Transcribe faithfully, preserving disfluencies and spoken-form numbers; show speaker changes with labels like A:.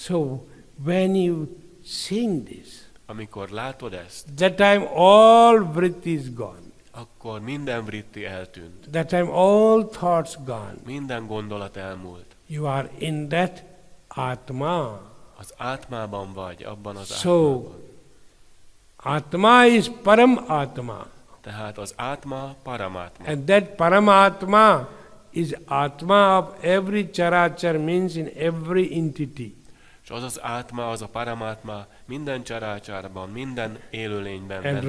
A: So when you sing this,
B: amikor látod ezt,
A: that time all vritti is gone.
B: akkor minden vritti eltűnt.
A: That time all thoughts gone.
B: Minden gondolat elmúlt.
A: You are in that Atma.
B: Az átmában vagy, abban az
A: So,
B: átmában.
A: Atma is Param Atma.
B: Tehát az átma paramátma.
A: And that Paramatma is Atma of every charachar, means in every entity.
B: És az az átma, az a paramátma minden csarácsárban, minden élőlényben
A: And
B: benne